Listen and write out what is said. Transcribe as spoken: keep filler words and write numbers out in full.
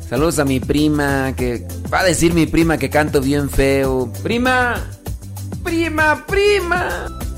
Saludos a mi prima, que va a decir mi prima que canto bien feo. Prima, prima, prima.